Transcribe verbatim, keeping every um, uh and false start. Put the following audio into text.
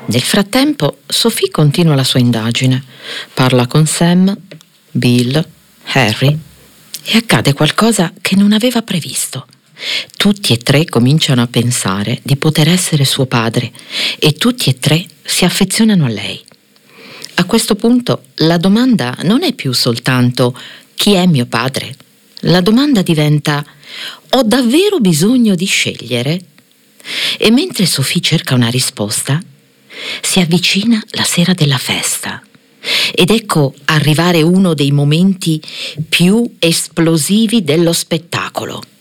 Nel frattempo, Sophie continua la sua indagine. Parla con Sam, Bill, Harry e accade qualcosa che non aveva previsto. Tutti e tre cominciano a pensare di poter essere suo padre e tutti e tre si affezionano a lei. A questo punto la domanda non è più soltanto chi è mio padre? La domanda diventa: ho davvero bisogno di scegliere? E mentre Sophie cerca una risposta, si avvicina la sera della festa. Ed ecco arrivare uno dei momenti più esplosivi dello spettacolo.